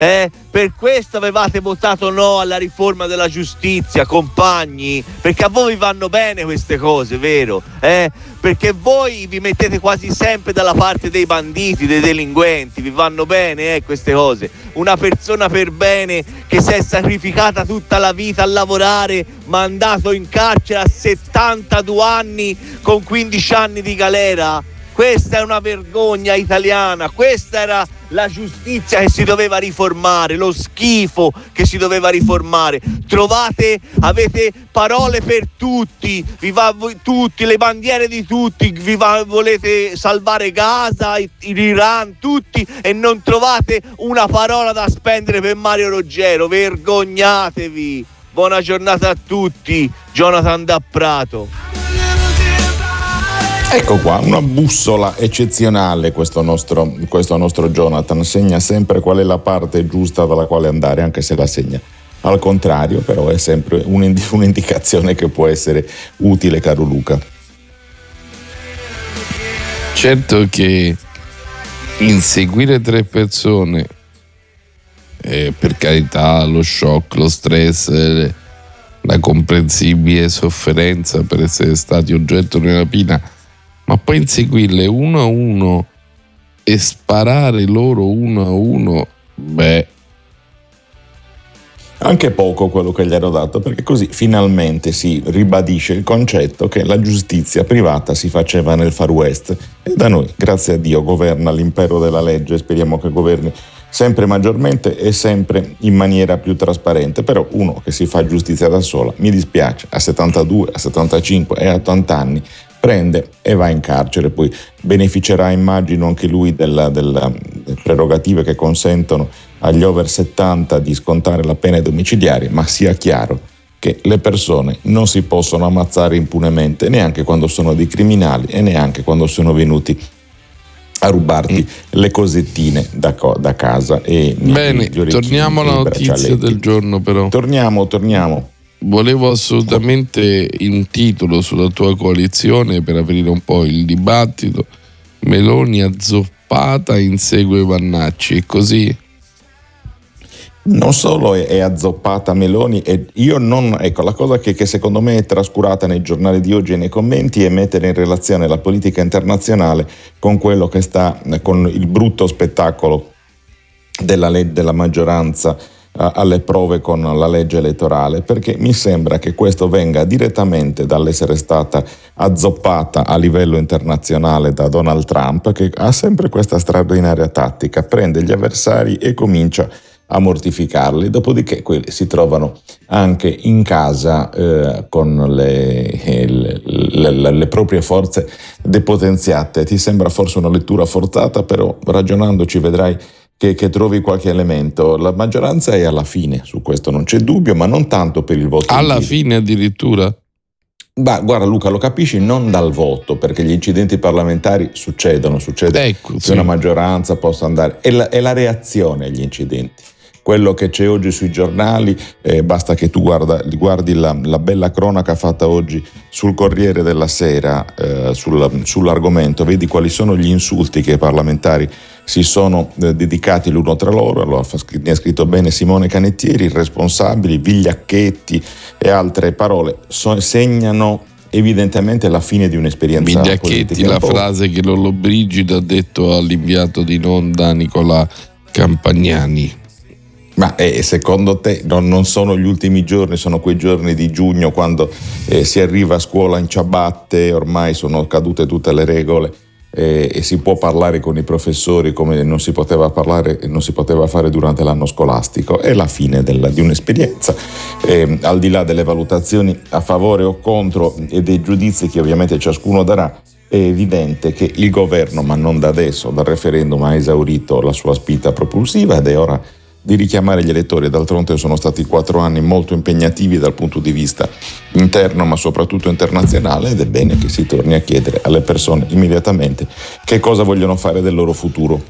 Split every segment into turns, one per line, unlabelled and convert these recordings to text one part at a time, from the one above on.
Per questo avevate votato no alla riforma della giustizia, compagni, perché a voi vanno bene queste cose, vero? Perché voi vi mettete quasi sempre dalla parte dei banditi, dei delinquenti, vi vanno bene queste cose. Una persona per bene che si è sacrificata tutta la vita a lavorare, mandato in carcere a 72 anni con 15 anni di galera. Questa è una vergogna italiana, questa era la giustizia che si doveva riformare, lo schifo che si doveva riformare. Avete parole per tutti, tutti, le bandiere di tutti, volete salvare Gaza, l'Iran, tutti, e non trovate una parola da spendere per Mario Roggero. Vergognatevi. Buona giornata a tutti, Jonathan da Prato.
Ecco qua, una bussola eccezionale questo nostro Jonathan, segna sempre qual è la parte giusta dalla quale andare, anche se la segna al contrario, però è sempre un'indicazione che può essere utile, caro Luca.
Certo che inseguire 3 persone, per carità, lo shock, lo stress, la comprensibile sofferenza per essere stati oggetto di una rapina, ma poi inseguirle uno a uno e sparare loro uno a uno,
anche poco quello che gli ero dato, perché così finalmente si ribadisce il concetto che la giustizia privata si faceva nel Far West e da noi, grazie a Dio, governa l'impero della legge. Speriamo che governi sempre maggiormente e sempre in maniera più trasparente. Però uno che si fa giustizia da sola, mi dispiace, a 72, a 75 e a 80 anni prende e va in carcere. Poi beneficerà, immagino, anche lui delle prerogative che consentono agli over 70 di scontare la pena domiciliare, ma sia chiaro che le persone non si possono ammazzare impunemente, neanche quando sono dei criminali e neanche quando sono venuti a rubarti le cosettine da casa.
Bene, torniamo alla notizia del giorno, però.
Torniamo.
Volevo assolutamente un titolo sulla tua coalizione per aprire un po' il dibattito. Meloni azzoppata insegue Vannacci, è così?
Non solo è azzoppata Meloni, la cosa che secondo me è trascurata nei giornali di oggi e nei commenti è mettere in relazione la politica internazionale con quello che con il brutto spettacolo della maggioranza alle prove con la legge elettorale, perché mi sembra che questo venga direttamente dall'essere stata azzoppata a livello internazionale da Donald Trump, che ha sempre questa straordinaria tattica: prende gli avversari e comincia a mortificarli, dopodiché quelli si trovano anche in casa con le proprie forze depotenziate. Ti sembra forse una lettura forzata, però ragionandoci vedrai che trovi qualche elemento. La maggioranza è alla fine, su questo non c'è dubbio, ma non tanto per il voto.
Alla fine addirittura?
Guarda Luca, lo capisci non dal voto, perché gli incidenti parlamentari succede
ecco,
che
sì.
Una maggioranza possa andare, è la reazione agli incidenti. Quello che c'è oggi sui giornali, basta che tu guardi la bella cronaca fatta oggi sul Corriere della Sera sull'argomento, vedi quali sono gli insulti che i parlamentari si sono dedicati l'uno tra loro. Ne ha scritto bene Simone Canettieri: irresponsabili, vigliacchetti e altre parole segnano evidentemente la fine di un'esperienza
Vigliacchetti, la frase che Lollobrigida ha detto all'inviato di Nonda Nicolà Campagnani.
Ma secondo te non sono gli ultimi giorni, sono quei giorni di giugno quando si arriva a scuola in ciabatte, ormai sono cadute tutte le regole e si può parlare con i professori come non si poteva parlare e non si poteva fare durante l'anno scolastico? È la fine di un'esperienza. Al di là delle valutazioni a favore o contro e dei giudizi che ovviamente ciascuno darà, è evidente che il governo, ma non da adesso, dal referendum, ha esaurito la sua spinta propulsiva ed è ora di richiamare gli elettori. D'altronde sono stati 4 anni molto impegnativi dal punto di vista interno, ma soprattutto internazionale, ed è bene che si torni a chiedere alle persone immediatamente che cosa vogliono fare del loro futuro.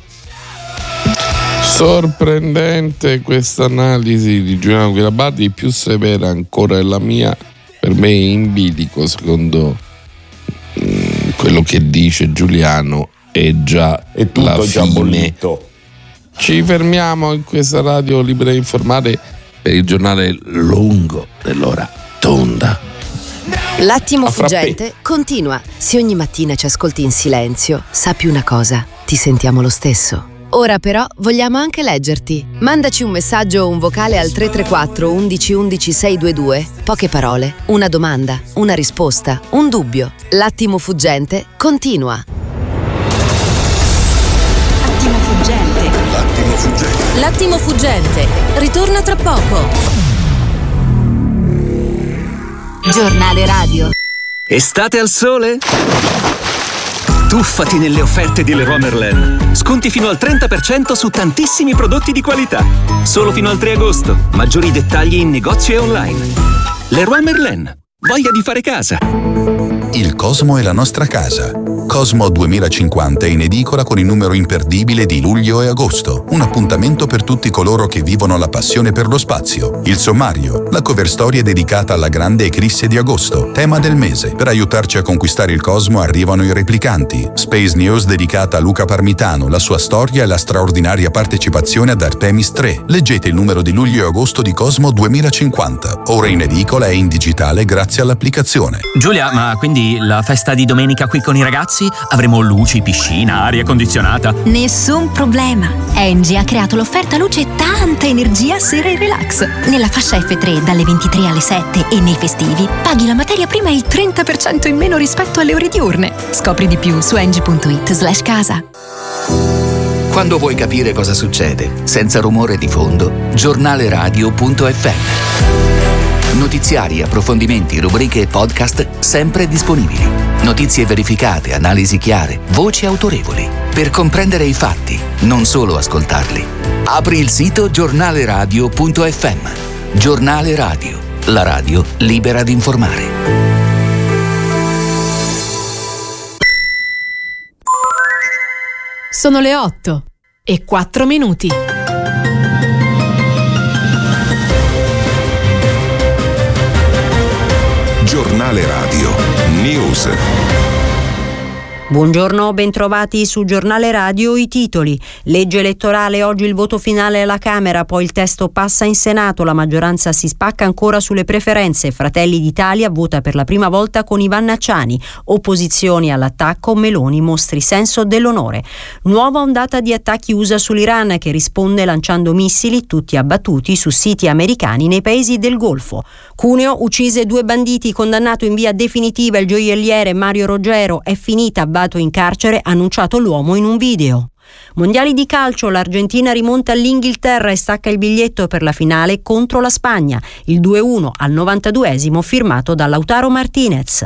Sorprendente questa analisi di Giuliano Guerabati, più severa ancora è la mia. Per me è in bilico, secondo quello che dice Giuliano, è già
è tutto
la
già
fine.
bollito.
Ci fermiamo in questa radio libera e informale per il giornale lungo dell'ora tonda.
L'attimo fuggente continua. Se ogni mattina ci ascolti in silenzio, sappi una cosa, ti sentiamo lo stesso. Ora però vogliamo anche leggerti. Mandaci un messaggio o un vocale al 334 11 11 622. Poche parole, una domanda, una risposta, un dubbio. L'attimo fuggente continua.
Attimo fuggente.
L'attimo fuggente.
L'attimo fuggente ritorna tra poco. Giornale radio.
Estate al sole? Tuffati nelle offerte di Leroy Merlin. Sconti fino al 30% su tantissimi prodotti di qualità. Solo fino al 3 agosto. Maggiori dettagli in negozio e online. Leroy Merlin. Voglia di fare casa.
Il Cosmo è la nostra casa. Cosmo 2050 è in edicola con il numero imperdibile di luglio e agosto. Un appuntamento per tutti coloro che vivono la passione per lo spazio. Il sommario, la cover storia dedicata alla grande eclisse di agosto, tema del mese. Per aiutarci a conquistare il Cosmo arrivano i replicanti. Space News dedicata a Luca Parmitano, la sua storia e la straordinaria partecipazione ad Artemis 3. Leggete il numero di luglio e agosto di Cosmo 2050. Ora in edicola e in digitale grazie all'applicazione.
Giulia, ma quindi la festa di domenica qui con i ragazzi? Avremo luci, piscina, aria condizionata?
Nessun problema. Engie ha creato l'offerta luce tanta energia sera e relax. Nella fascia F3 dalle 23 alle 7 e nei festivi paghi la materia prima il 30% in meno rispetto alle ore diurne. Scopri di più su engie.it/casa.
Quando vuoi capire cosa succede, senza rumore di fondo, giornaleradio.fm. Notiziari, approfondimenti, rubriche e podcast sempre disponibili. Notizie verificate, analisi chiare, voci autorevoli. Per comprendere i fatti, non solo ascoltarli. Apri il sito giornaleradio.fm. Giornale Radio, la radio libera di informare.
Sono le 8:04.
Giornale Radio News.
Buongiorno, bentrovati su Giornale Radio. I titoli. Legge elettorale, oggi il voto finale alla Camera, poi il testo passa in Senato, la maggioranza si spacca ancora sulle preferenze. Fratelli d'Italia vota per la prima volta con Ivan Nacciani. Opposizioni all'attacco, Meloni mostri senso dell'onore. Nuova ondata di attacchi USA sull'Iran che risponde lanciando missili, tutti abbattuti su siti americani nei paesi del Golfo. Cuneo, uccise 2 banditi, condannato in via definitiva il gioielliere Mario Roggero, è finita, in carcere, annunciato l'uomo in un video. Mondiali di calcio, l'Argentina rimonta all'Inghilterra e stacca il biglietto per la finale contro la Spagna. Il 2-1 al 92esimo firmato da Lautaro Martinez.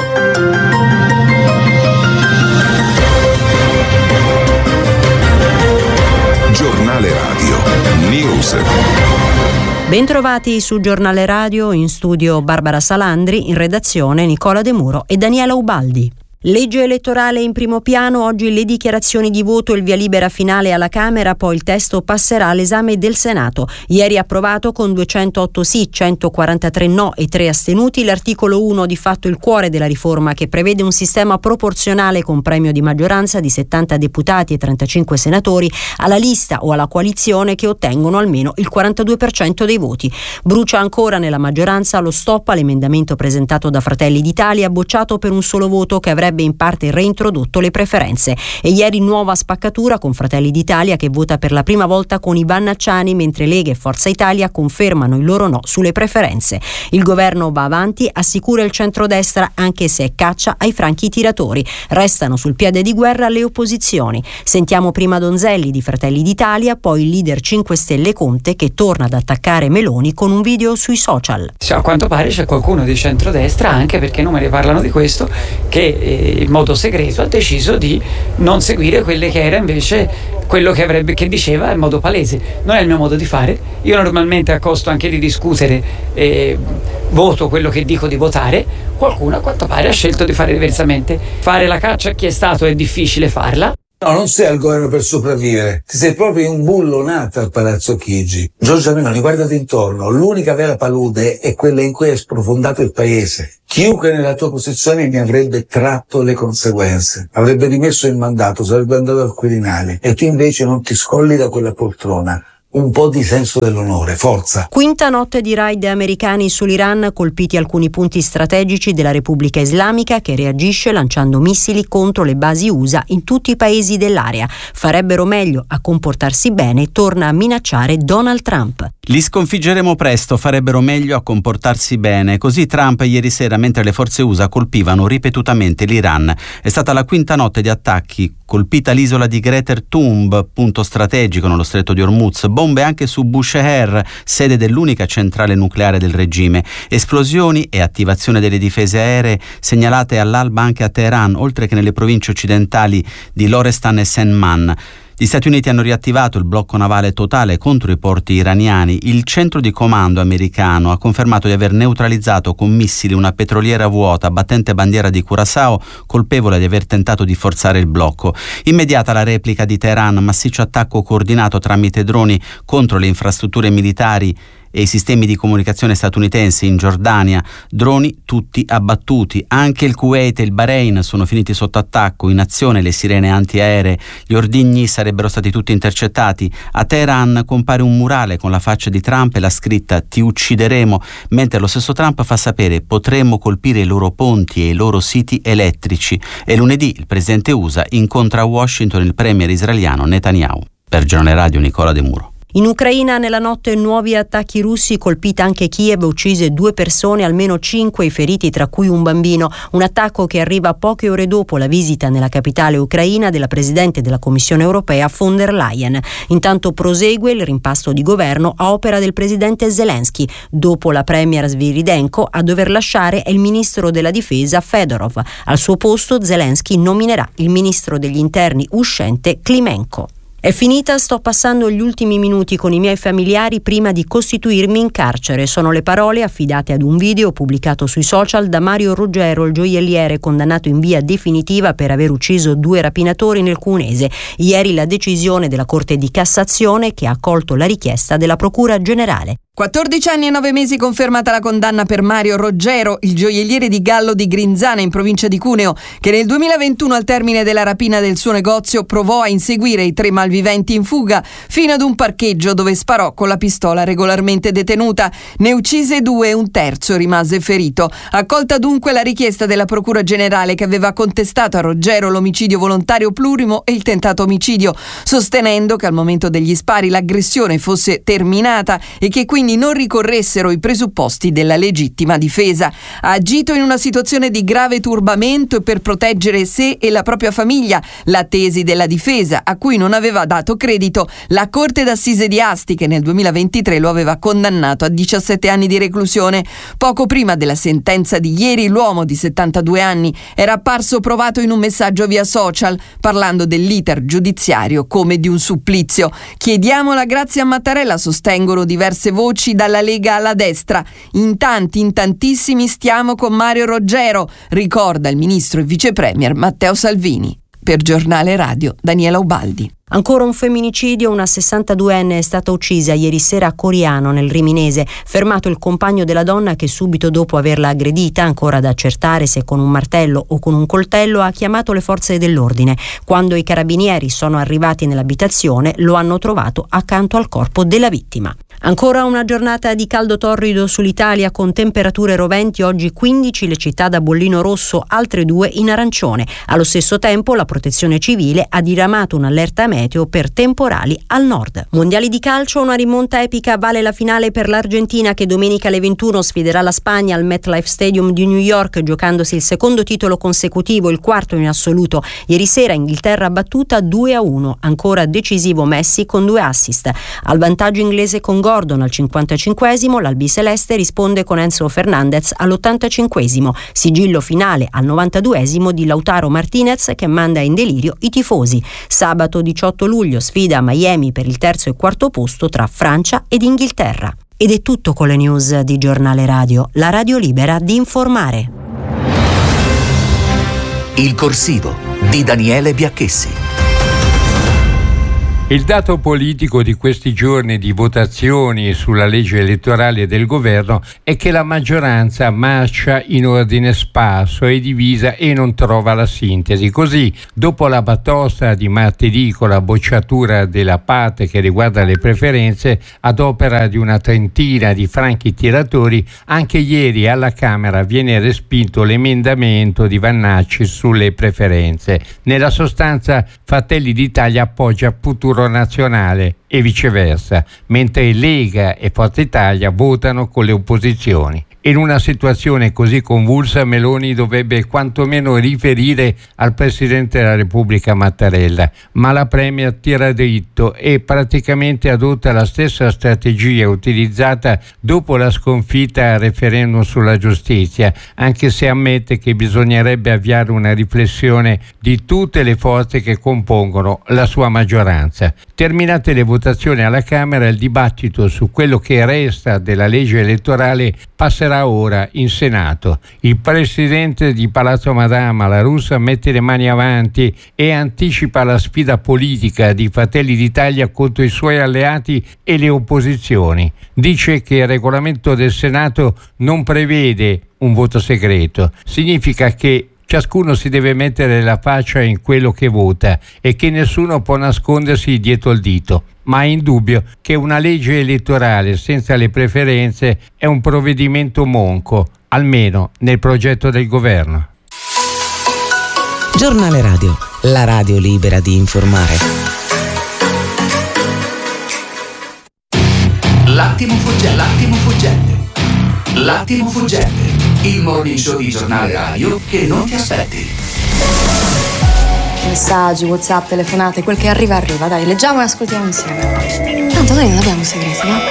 Giornale Radio News.
Bentrovati su Giornale Radio, in studio Barbara Salandri, in redazione Nicola De Muro e Daniela Ubaldi. Legge elettorale in primo piano, oggi le dichiarazioni di voto e il via libera finale alla Camera, poi il testo passerà all'esame del Senato. Ieri approvato con 208 sì, 143 no e 3 astenuti, l'articolo 1, di fatto il cuore della riforma, che prevede un sistema proporzionale con premio di maggioranza di 70 deputati e 35 senatori alla lista o alla coalizione che ottengono almeno il 42% dei voti. Brucia ancora nella maggioranza lo stop all'emendamento presentato da Fratelli d'Italia, bocciato per un solo voto, che avrebbe in parte reintrodotto le preferenze. E ieri nuova spaccatura con Fratelli d'Italia che vota per la prima volta con Ivan Nacciani, mentre Lega e Forza Italia confermano il loro no sulle preferenze. Il governo va avanti, assicura il centrodestra, anche se è caccia ai franchi tiratori. Restano sul piede di guerra le opposizioni. Sentiamo prima Donzelli di Fratelli d'Italia, poi il leader 5 Stelle Conte che torna ad attaccare Meloni con un video sui social.
A quanto pare c'è qualcuno di centrodestra, anche perché i numeri parlano di questo, che in modo segreto ha deciso di non seguire quelle che era invece quello che diceva in modo palese. Non è il mio modo di fare. Io normalmente, a costo anche di discutere, voto quello che dico di votare. Qualcuno a quanto pare ha scelto di fare diversamente. Fare la caccia a chi è stato è difficile farla.
No, non sei al governo per sopravvivere, ti sei proprio imbullonata al Palazzo Chigi. Giorgia Meloni, guardati intorno, l'unica vera palude è quella in cui hai sprofondato il paese. Chiunque nella tua posizione ne avrebbe tratto le conseguenze, avrebbe rimesso il mandato, sarebbe andato al Quirinale, e tu invece non ti scolli da quella poltrona. Un po' di senso dell'onore, forza.
Quinta notte di raid americani sull'Iran, colpiti alcuni punti strategici della Repubblica Islamica, che reagisce lanciando missili contro le basi USA in tutti i paesi dell'area. Farebbero meglio a comportarsi bene, torna a minacciare Donald Trump.
Li sconfiggeremo presto, farebbero meglio a comportarsi bene. Così Trump ieri sera, mentre le forze USA colpivano ripetutamente l'Iran. È stata la quinta notte di attacchi, colpita l'isola di Greater Thumb, punto strategico nello stretto di Hormuz, bombe anche su Bushehr, sede dell'unica centrale nucleare del regime, esplosioni e attivazione delle difese aeree segnalate all'alba anche a Teheran, oltre che nelle province occidentali di Lorestan e Senman. Gli Stati Uniti hanno riattivato il blocco navale totale contro i porti iraniani. Il centro di comando americano ha confermato di aver neutralizzato con missili una petroliera vuota battente bandiera di Curaçao, colpevole di aver tentato di forzare il blocco. Immediata la replica di Teheran, massiccio attacco coordinato tramite droni contro le infrastrutture militari e i sistemi di comunicazione statunitensi in Giordania, droni tutti abbattuti. Anche il Kuwait e il Bahrain sono finiti sotto attacco, in azione le sirene antiaeree, gli ordigni sarebbero stati tutti intercettati. A Teheran compare un murale con la faccia di Trump e la scritta "Ti uccideremo", mentre lo stesso Trump fa sapere "potremmo colpire i loro ponti e i loro siti elettrici". E lunedì il presidente USA incontra a Washington il premier israeliano Netanyahu. Per Giornale Radio, Nicola De Muro.
In Ucraina nella notte nuovi attacchi russi, colpita anche Kiev, uccise 2 persone, almeno 5 i feriti, tra cui un bambino. Un attacco che arriva poche ore dopo la visita nella capitale ucraina della Presidente della Commissione europea von der Leyen. Intanto prosegue il rimpasto di governo a opera del Presidente Zelensky. Dopo la Premier Sviridenko, a dover lasciare è il Ministro della Difesa Fedorov. Al suo posto Zelensky nominerà il Ministro degli Interni uscente Klimenko. È finita, sto passando gli ultimi minuti con i miei familiari prima di costituirmi in carcere. Sono le parole affidate ad un video pubblicato sui social da Mario Ruggero, il gioielliere condannato in via definitiva per aver ucciso 2 rapinatori nel Cuneese. Ieri la decisione della Corte di Cassazione che ha accolto la richiesta della Procura Generale.
14 anni e 9 mesi confermata la condanna per Mario Ruggero, il gioielliere di Gallo di Grinzane in provincia di Cuneo, che nel 2021 al termine della rapina del suo negozio provò a inseguire i 3 malviventi in fuga fino ad un parcheggio dove sparò con la pistola regolarmente detenuta. Ne uccise 2 e un terzo rimase ferito. Accolta dunque la richiesta della Procura Generale che aveva contestato a Ruggero l'omicidio volontario plurimo e il tentato omicidio, sostenendo che al momento degli spari l'aggressione fosse terminata e che quindi non ricorressero i presupposti della legittima difesa. Ha agito in una situazione di grave turbamento e per proteggere sé e la propria famiglia. La tesi della difesa, a cui non aveva dato credito la Corte d'Assise di Asti, che nel 2023 lo aveva condannato a 17 anni di reclusione. Poco prima della sentenza di ieri, l'uomo di 72 anni era apparso provato in un messaggio via social, parlando dell'iter giudiziario come di un supplizio. Chiediamo la grazia a Mattarella, sostengono diverse voci dalla Lega alla destra. In tantissimi stiamo con Mario Ruggero, ricorda il ministro e vice premier Matteo Salvini. Per Giornale Radio, Daniela Ubaldi.
Ancora un femminicidio, una 62enne è stata uccisa ieri sera a Coriano, nel Riminese. Fermato il compagno della donna che subito dopo averla aggredita, ancora da accertare se con un martello o con un coltello, ha chiamato le forze dell'ordine. Quando i carabinieri sono arrivati nell'abitazione lo hanno trovato accanto al corpo della vittima. Ancora una giornata di caldo torrido sull'Italia con temperature roventi, oggi 15 le città da bollino rosso, altre 2 in arancione. Allo stesso tempo la Protezione Civile ha diramato un'allerta meteo per temporali al nord. Mondiali di calcio, una rimonta epica vale la finale per l'Argentina che domenica alle 21 sfiderà la Spagna al MetLife Stadium di New York, giocandosi il secondo titolo consecutivo, il quarto in assoluto. Ieri sera Inghilterra battuta 2-1, ancora decisivo Messi con 2 assist. Al vantaggio inglese con Gordon al 55esimo, l'albiceleste risponde con Enzo Fernandez all'85esimo. Sigillo finale al 92esimo di Lautaro Martinez che manda in delirio i tifosi. Sabato 18 luglio sfida a Miami per il terzo e quarto posto tra Francia ed Inghilterra. Ed è tutto con le news di Giornale Radio, la radio libera di informare.
Il corsivo di Daniele Biacchessi.
Il dato politico di questi giorni di votazioni sulla legge elettorale del governo è che la maggioranza marcia in ordine sparso e divisa e non trova la sintesi. Così, dopo la batosta di martedì con la bocciatura della parte che riguarda le preferenze ad opera di una trentina di franchi tiratori, anche ieri alla Camera viene respinto l'emendamento di Vannacci sulle preferenze. Nella sostanza, Fratelli d'Italia appoggia Futuro Nazionale e viceversa, mentre Lega e Forza Italia votano con le opposizioni. In una situazione così convulsa, Meloni dovrebbe quantomeno riferire al Presidente della Repubblica Mattarella, ma la Premier tira dritto e praticamente adotta la stessa strategia utilizzata dopo la sconfitta al referendum sulla giustizia, anche se ammette che bisognerebbe avviare una riflessione di tutte le forze che compongono la sua maggioranza. Terminate le votazioni alla Camera, il dibattito su quello che resta della legge elettorale passerà ora in Senato. Il presidente di Palazzo Madama, La Russa, mette le mani avanti e anticipa la sfida politica di Fratelli d'Italia contro i suoi alleati e le opposizioni. Dice che il regolamento del Senato non prevede un voto segreto. Significa che ciascuno si deve mettere la faccia in quello che vota e che nessuno può nascondersi dietro il dito. Ma è indubbio che una legge elettorale senza le preferenze è un provvedimento monco, almeno nel progetto del governo.
Giornale Radio, la radio libera di informare.
L'attimo fuggente. Il morning show di Giornale Radio che non ti aspetti.
Messaggi, WhatsApp, telefonate, quel che arriva, dai, leggiamo e ascoltiamo insieme. Tanto noi non abbiamo segreti, no?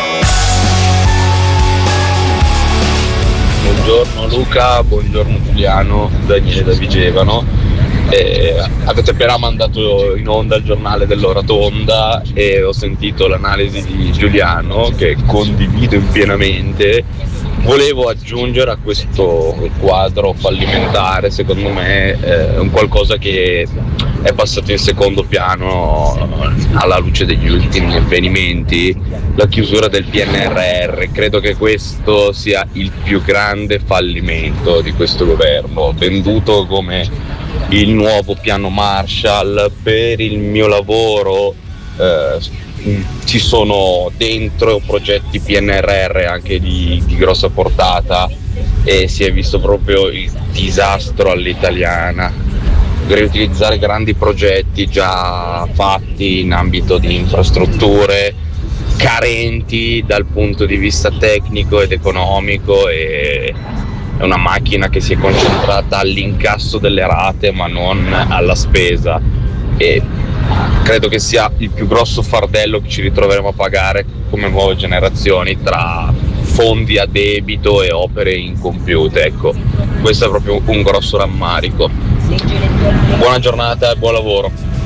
Buongiorno Luca, buongiorno Giuliano, Daniele da Vigevano. Avete appena mandato in onda il giornale dell'ora tonda e ho sentito l'analisi di Giuliano che condivido pienamente. Volevo aggiungere a questo quadro fallimentare, secondo me, un qualcosa che è passato in secondo piano alla luce degli ultimi avvenimenti, la chiusura del PNRR. Credo che questo sia il più grande fallimento di questo governo, venduto come il nuovo piano Marshall. Per il mio lavoro ci sono dentro progetti PNRR anche di grossa portata e si è visto proprio il disastro all'italiana. Riutilizzare grandi progetti già fatti in ambito di infrastrutture carenti dal punto di vista tecnico ed economico, e è una macchina che si è concentrata all'incasso delle rate ma non alla spesa, e credo che sia il più grosso fardello che ci ritroveremo a pagare come nuove generazioni tra fondi a debito e opere incompiute. Ecco, questo è proprio un grosso rammarico. Buona giornata e buon lavoro.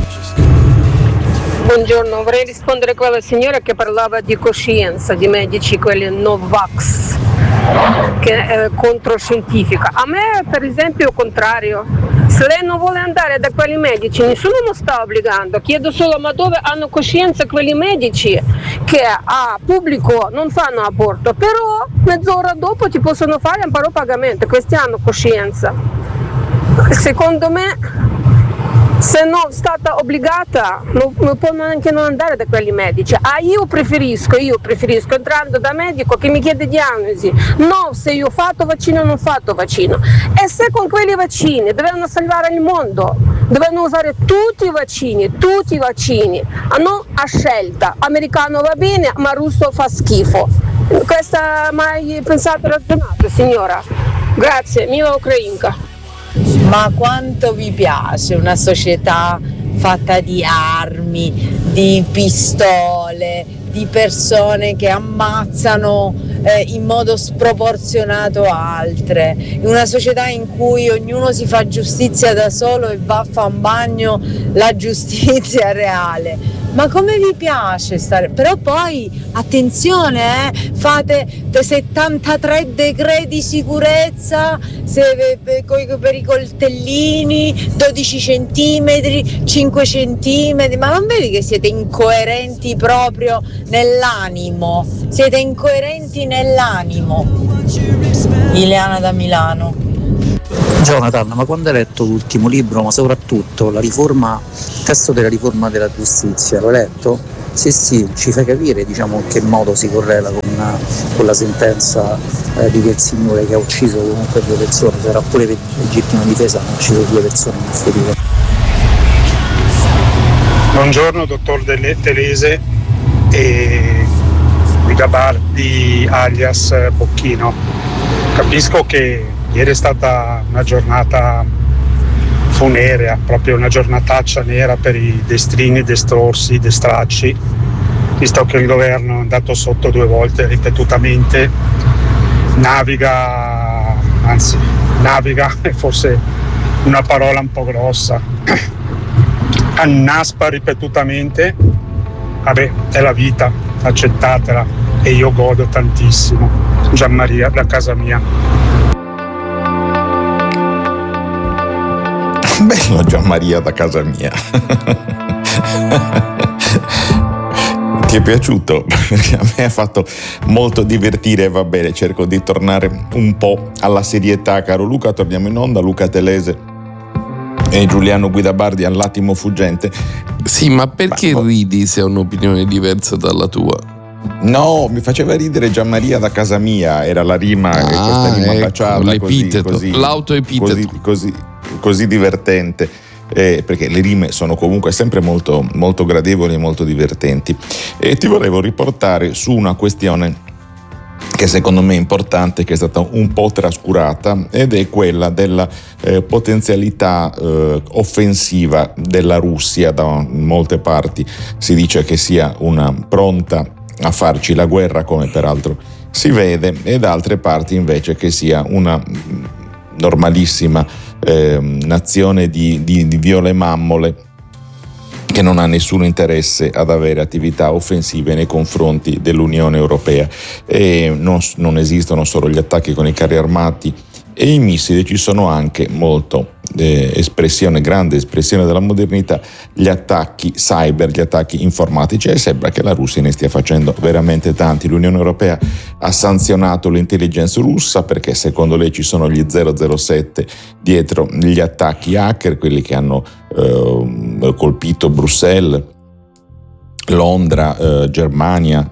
Buongiorno, vorrei rispondere a quella signora che parlava di coscienza, di medici, quelli Novax, che è controscientifica. A me, per esempio, è il contrario. Se lei non vuole andare da quei medici, nessuno lo sta obbligando. Chiedo solo: ma dove hanno coscienza quei medici che a pubblico non fanno aborto, però mezz'ora dopo ti possono fare un paro pagamento? Questi hanno coscienza. Secondo me, se non è stata obbligata, non può anche non andare da quelli medici. Io preferisco entrando da medico che mi chiede diagnosi, no se io ho fatto vaccino o non ho fatto vaccino. E se con quelli vaccini dovevano salvare il mondo, dovevano usare tutti i vaccini, non a scelta. Americano va bene, ma russo fa schifo. Questa mai pensato e ragionato, signora? Grazie, mia ucrainca.
Ma quanto vi piace una società fatta di armi, di pistole, di persone che ammazzano in modo sproporzionato altre, in una società in cui ognuno si fa giustizia da solo e va a fare un bagno la giustizia reale. ma come vi piace stare? Però poi attenzione, fate 73 decreti di sicurezza per i coltellini, 12 centimetri, 5 centimetri, ma non vedi che siete incoerenti proprio nell'animo? Siete incoerenti nell'animo. Ileana da Milano.
Jonathan, ma quando hai letto l'ultimo libro, ma soprattutto il testo della riforma della giustizia, l'hai letto? Sì, ci fai capire in che modo si correla con la sentenza di quel signore che ha ucciso comunque 2 persone, sarà pure per legittima difesa, ma ha ucciso 2 persone nel futuro.
Buongiorno dottor Telese e Guidabardi alias Bocchino. Capisco che ieri è stata una giornata funerea, proprio una giornataccia nera per i destrini, destrorsi, destracci, visto che il governo è andato sotto 2 volte ripetutamente, naviga è forse una parola un po' grossa, annaspa ripetutamente, vabbè, è la vita, accettatela, e io godo tantissimo. Gianmaria da casa mia.
Bello Gianmaria da casa mia. Ti è piaciuto? Perché a me ha fatto molto divertire, va bene, cerco di tornare un po' alla serietà, caro Luca, torniamo in onda, Luca Telese e Giuliano Guidabardi all'attimo fuggente.
Sì, ma perché ridi se ho un'opinione diversa dalla tua?
No, mi faceva ridere Gianmaria da casa mia, era la rima, questa rima baciata,
l'epiteto, l'autoepiteto.
Così divertente, perché le rime sono comunque sempre molto, molto gradevoli e molto divertenti. E ti volevo riportare su una questione che secondo me è importante, che è stata un po' trascurata, ed è quella della potenzialità offensiva della Russia. Da molte parti si dice che sia una pronta a farci la guerra, come peraltro si vede, e da altre parti invece che sia una normalissima nazione di viole mammole che non ha nessun interesse ad avere attività offensive nei confronti dell'Unione Europea. E non esistono solo gli attacchi con i carri armati e i missili, ci sono anche grande espressione della modernità, gli attacchi cyber, gli attacchi informatici, e sembra che la Russia ne stia facendo veramente tanti. L'Unione Europea ha sanzionato l'intelligence russa perché secondo lei ci sono gli 007 dietro gli attacchi hacker, quelli che hanno colpito Bruxelles, Londra, Germania,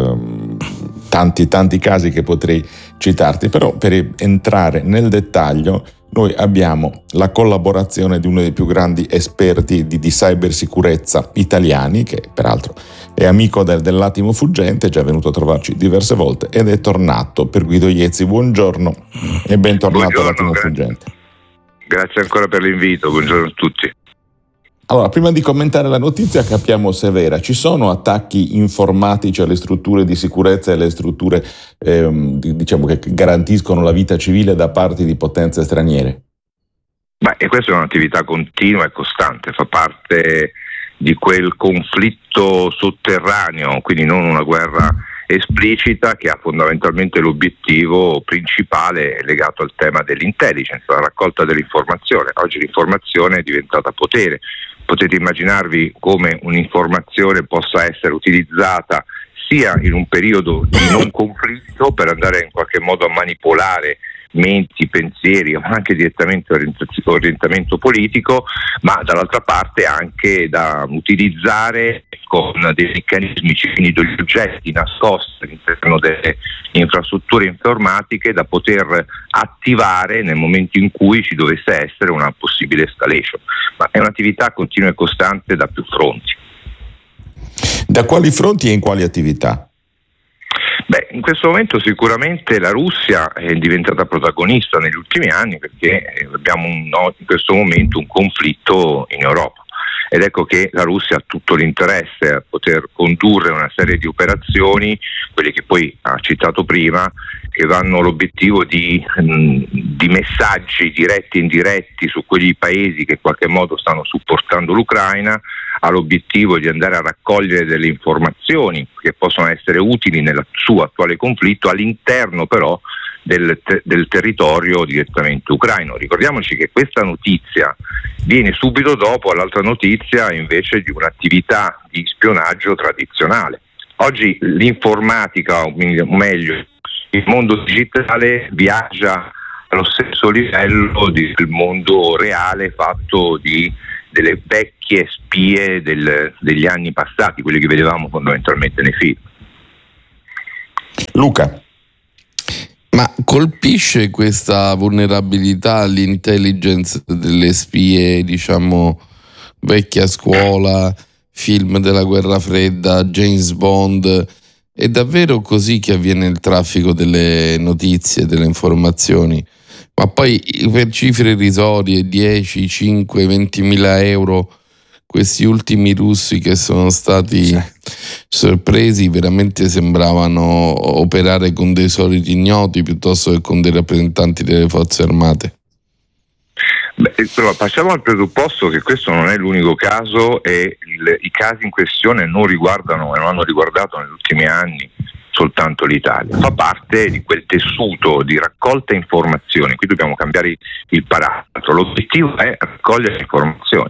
tanti casi che potrei citarti, però per entrare nel dettaglio noi abbiamo la collaborazione di uno dei più grandi esperti di cybersicurezza italiani, che peraltro è amico dell'attimo fuggente, è già venuto a trovarci diverse volte ed è tornato. Per Guido Iezzi, buongiorno e bentornato all'attimo fuggente.
Grazie ancora per l'invito, buongiorno a tutti.
Allora, prima di commentare la notizia, capiamo se è vera. Ci sono attacchi informatici alle strutture di sicurezza e alle strutture che garantiscono la vita civile da parte di potenze straniere?
E questa è un'attività continua e costante, fa parte di quel conflitto sotterraneo, quindi non una guerra esplicita, che ha fondamentalmente l'obiettivo principale legato al tema dell'intelligence, la raccolta dell'informazione. Oggi l'informazione è diventata potere. Potete immaginarvi come un'informazione possa essere utilizzata sia in un periodo di non conflitto per andare in qualche modo a manipolare menti, pensieri, ma anche direttamente orientamento politico, ma dall'altra parte anche da utilizzare con dei meccanismi, quindi degli oggetti nascosti all'interno delle infrastrutture informatiche da poter attivare nel momento in cui ci dovesse essere una possibile escalation. Ma è un'attività continua e costante da più fronti.
Da quali fronti e in quali attività?
In questo momento sicuramente la Russia è diventata protagonista negli ultimi anni, perché abbiamo in questo momento un conflitto in Europa, ed ecco che la Russia ha tutto l'interesse a poter condurre una serie di operazioni, quelle che poi ha citato prima, che hanno l'obiettivo di messaggi diretti e indiretti su quegli paesi che in qualche modo stanno supportando l'Ucraina, ha l'obiettivo di andare a raccogliere delle informazioni che possono essere utili nel suo attuale conflitto all'interno però del territorio direttamente ucraino. Ricordiamoci che questa notizia viene subito dopo l'altra notizia invece di un'attività di spionaggio tradizionale. Oggi l'informatica, o meglio il mondo digitale, viaggia allo stesso livello del mondo reale fatto delle vecchie spie degli anni passati, quelli che vedevamo fondamentalmente nei film.
Luca.
Ma colpisce questa vulnerabilità all'intelligence delle spie, diciamo, vecchia scuola, film della guerra fredda, James Bond? È davvero così che avviene il traffico delle notizie, delle informazioni? Ma poi per cifre irrisorie, 10, 5, 20.000 euro, questi ultimi russi che sono stati sorpresi veramente sembravano operare con dei soliti ignoti piuttosto che con dei rappresentanti delle forze armate.
Però passiamo al presupposto che questo non è l'unico caso e i casi in questione non riguardano e non hanno riguardato negli ultimi anni soltanto l'Italia. Fa parte di quel tessuto di raccolta informazioni. Qui dobbiamo cambiare il parametro. L'obiettivo è raccogliere informazioni,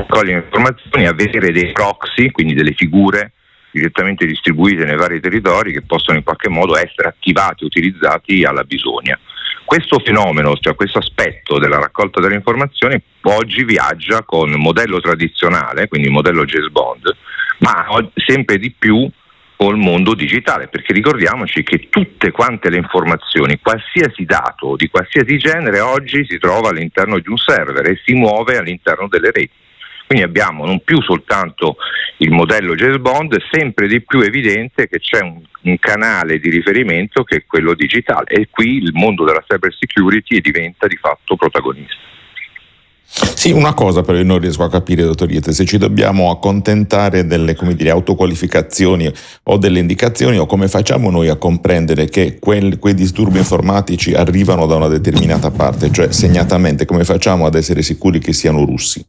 avere dei proxy, quindi delle figure direttamente distribuite nei vari territori che possono in qualche modo essere attivati e utilizzati alla bisogna. Questo fenomeno, cioè questo aspetto della raccolta delle informazioni, oggi viaggia con modello tradizionale, quindi il modello James Bond, ma sempre di più col mondo digitale, perché ricordiamoci che tutte quante le informazioni, qualsiasi dato di qualsiasi genere, oggi si trova all'interno di un server e si muove all'interno delle reti. Quindi abbiamo non più soltanto il modello James Bond, sempre di più evidente che c'è un canale di riferimento che è quello digitale, e qui il mondo della cyber security diventa di fatto protagonista.
Sì, una cosa però io non riesco a capire, dottor Iete, se ci dobbiamo accontentare delle, come dire, autoqualificazioni o delle indicazioni, o come facciamo noi a comprendere che quei disturbi informatici arrivano da una determinata parte, cioè segnatamente come facciamo ad essere sicuri che siano russi?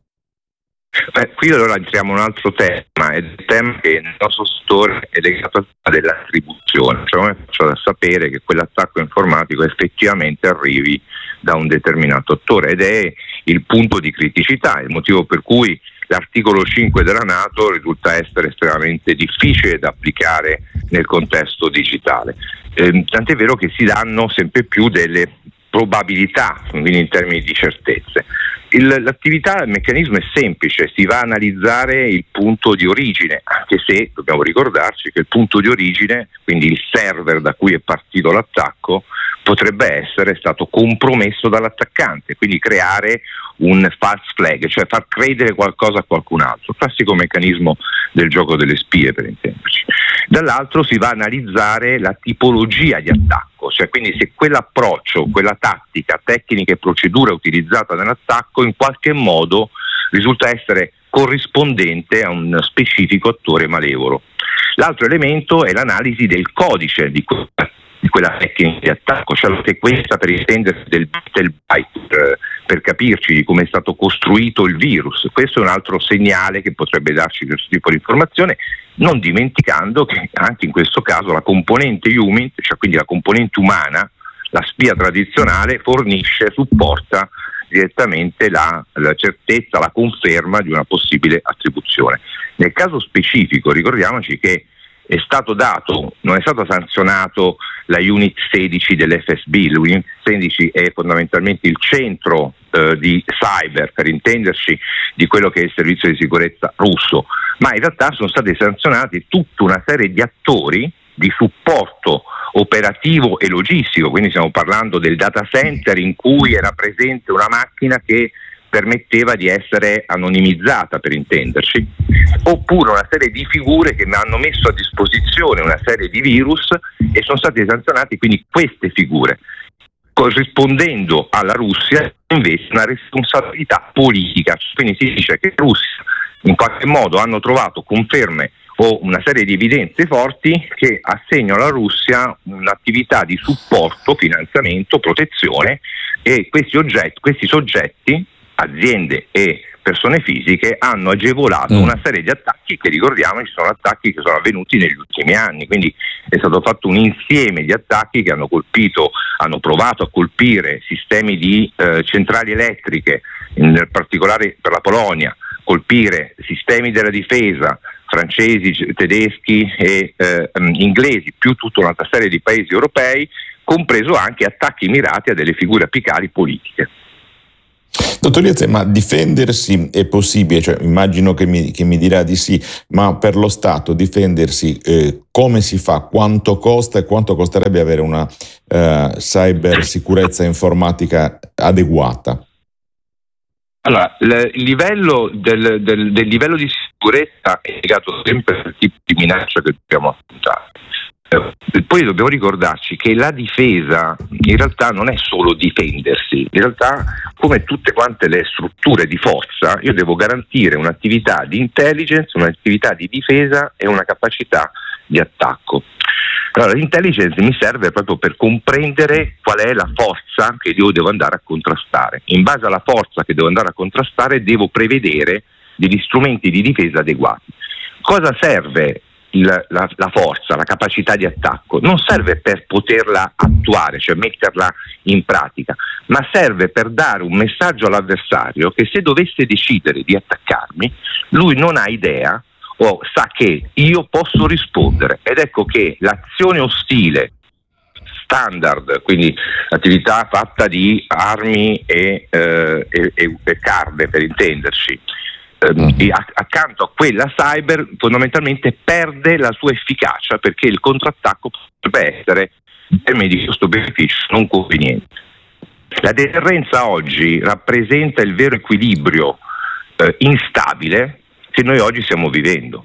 Qui allora entriamo in un altro tema, è il tema che nel nostro settore è legato dell'attribuzione, cioè come faccio a sapere che quell'attacco informatico effettivamente arrivi da un determinato attore, ed è il punto di criticità, il motivo per cui l'articolo 5 della NATO risulta essere estremamente difficile da applicare nel contesto digitale, tant'è vero che si danno sempre più delle probabilità, quindi in termini di certezze. L'attività, il meccanismo è semplice, si va a analizzare il punto di origine, anche se dobbiamo ricordarci che il punto di origine, quindi il server da cui è partito l'attacco, potrebbe essere stato compromesso dall'attaccante, quindi creare un false flag, cioè far credere qualcosa a qualcun altro, classico meccanismo del gioco delle spie per intenderci. Dall'altro si va a analizzare la tipologia di attacco, cioè quindi se quell'approccio, quella tattica, tecnica e procedura utilizzata nell'attacco in qualche modo risulta essere corrispondente a un specifico attore malevolo. L'altro elemento è l'analisi del codice di quella tecnica di attacco, cioè anche questa per intendersi del byte, per capirci di come è stato costruito il virus. Questo è un altro segnale che potrebbe darci questo tipo di informazione, non dimenticando che anche in questo caso la componente human, cioè quindi la componente umana, la spia tradizionale fornisce, supporta direttamente la certezza, la conferma di una possibile attribuzione. Nel caso specifico ricordiamoci che è stato dato, non è stato sanzionato la Unit 16 dell'FSB. L'Unit 16 è fondamentalmente il centro di cyber, per intenderci, di quello che è il servizio di sicurezza russo, ma in realtà sono stati sanzionati tutta una serie di attori di supporto operativo e logistico, quindi stiamo parlando del data center in cui era presente una macchina che permetteva di essere anonimizzata, per intenderci, oppure una serie di figure che mi hanno messo a disposizione una serie di virus e sono stati sanzionati quindi queste figure, corrispondendo alla Russia invece una responsabilità politica. Quindi si dice che i russi in qualche modo hanno trovato conferme o una serie di evidenze forti che assegnano alla Russia un'attività di supporto, finanziamento, protezione, e questi soggetti, aziende e persone fisiche, hanno agevolato una serie di attacchi che, ricordiamo, ci sono attacchi che sono avvenuti negli ultimi anni, quindi è stato fatto un insieme di attacchi che hanno provato a colpire sistemi di centrali elettriche, in particolare per la Polonia, colpire sistemi della difesa francesi, tedeschi e inglesi, più tutta un'altra serie di paesi europei, compreso anche attacchi mirati a delle figure apicali politiche.
Dottor Liezzi, ma difendersi è possibile? Cioè, immagino che mi dirà di sì, ma per lo Stato difendersi come si fa? Quanto costa e quanto costerebbe avere una cyber sicurezza informatica adeguata?
Allora, il livello del livello di sicurezza è legato sempre al tipo di minaccia che dobbiamo affrontare. Poi dobbiamo ricordarci che la difesa in realtà non è solo difendersi, in realtà, come tutte quante le strutture di forza, io devo garantire un'attività di intelligence, un'attività di difesa e una capacità di attacco. Allora, l'intelligence mi serve proprio per comprendere qual è la forza che io devo andare a contrastare. In base alla forza che devo andare a contrastare devo prevedere degli strumenti di difesa adeguati. Cosa serve la forza, la capacità di attacco? Non serve per poterla attuare, cioè metterla in pratica, ma serve per dare un messaggio all'avversario che se dovesse decidere di attaccarmi, lui non ha idea o sa che io posso rispondere. Ed ecco che l'azione ostile standard, quindi attività fatta di armi e carne, per intenderci, accanto a quella cyber, fondamentalmente perde la sua efficacia, perché il contrattacco potrebbe essere, in termini di costo-beneficio, non conveniente. La deterrenza oggi rappresenta il vero equilibrio instabile che noi oggi stiamo vivendo.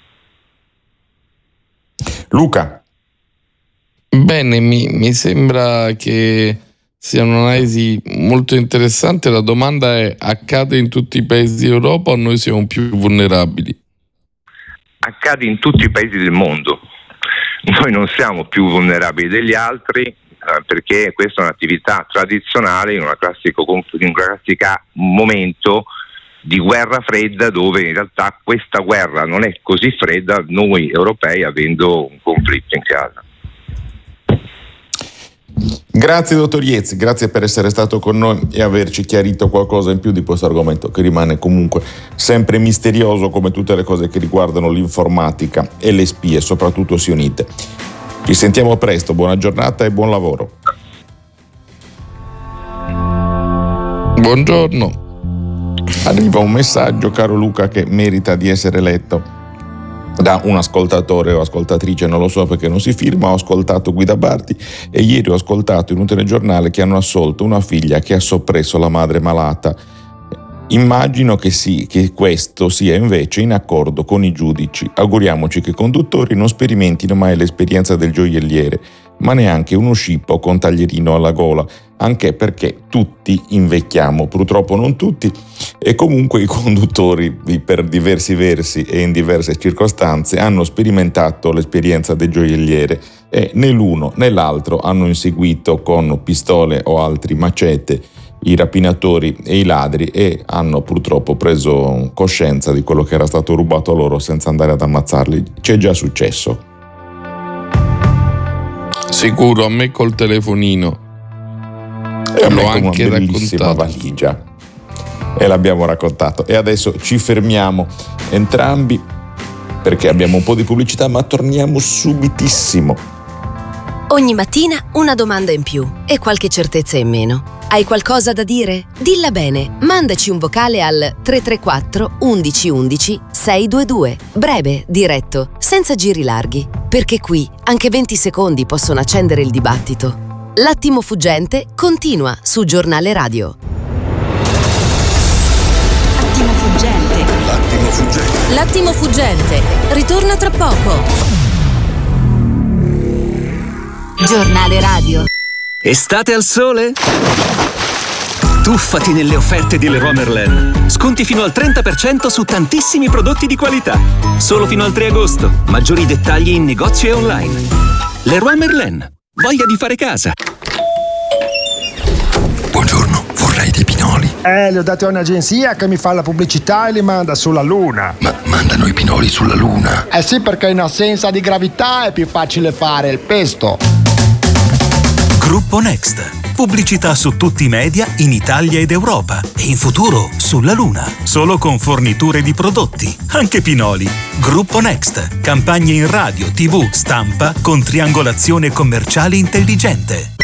Luca.
Bene, mi sembra che sia un'analisi molto interessante. La domanda è: accade in tutti i paesi d'Europa o noi siamo più vulnerabili?
Accade in tutti i paesi del mondo. Noi non siamo più vulnerabili degli altri, perché questa è un'attività tradizionale in un classico momento di guerra fredda, dove in realtà questa guerra non è così fredda, noi europei avendo un conflitto in casa.
Grazie dottor Liezzi, grazie per essere stato con noi e averci chiarito qualcosa in più di questo argomento che rimane comunque sempre misterioso, come tutte le cose che riguardano l'informatica e le spie, soprattutto sionite. Ci sentiamo presto, buona giornata e buon lavoro.
Buongiorno.
Arriva un messaggio, caro Luca, che merita di essere letto da un ascoltatore o ascoltatrice, non lo so perché non si firma. Ho ascoltato Guida Bardi e ieri ho ascoltato in un telegiornale che hanno assolto una figlia che ha soppresso la madre malata. Immagino che questo sia invece in accordo con i giudici. Auguriamoci che i conduttori non sperimentino mai l'esperienza del gioielliere, ma neanche uno scippo con taglierino alla gola, anche perché tutti invecchiamo, purtroppo non tutti, e comunque i conduttori, per diversi versi e in diverse circostanze, hanno sperimentato l'esperienza del gioielliere e né l'uno né l'altro hanno inseguito con pistole o altri macete i rapinatori e i ladri e hanno purtroppo preso coscienza di quello che era stato rubato a loro senza andare ad ammazzarli. C'è già successo.
Sicuro, a me col telefonino.
E l'ho anche una bellissima valigia. E l'abbiamo raccontato. E adesso ci fermiamo entrambi perché abbiamo un po' di pubblicità, ma torniamo subitissimo.
Ogni mattina una domanda in più e qualche certezza in meno. Hai qualcosa da dire? Dilla bene. Mandaci un vocale al 334 11 11 622. Breve, diretto, senza giri larghi. Perché qui anche 20 secondi possono accendere il dibattito. L'attimo fuggente continua su Giornale Radio.
Attimo fuggente.
L'attimo fuggente.
L'attimo fuggente ritorna tra poco. Giornale Radio.
Estate al sole?
Tuffati nelle offerte di Leroy Merlin. Sconti fino al 30% su tantissimi prodotti di qualità. Solo fino al 3 agosto. Maggiori dettagli in negozio e online. Leroy Merlin. Voglia di fare casa.
Buongiorno, vorrei dei pinoli.
Li ho dati a un'agenzia che mi fa la pubblicità e li manda sulla Luna.
Ma mandano i pinoli sulla Luna?
Sì, perché in assenza di gravità è più facile fare il pesto.
Gruppo Next. Pubblicità su tutti i media in Italia ed Europa e in futuro sulla Luna. Solo con forniture di prodotti, anche pinoli. Gruppo Next. Campagne in radio, TV, stampa con triangolazione commerciale intelligente.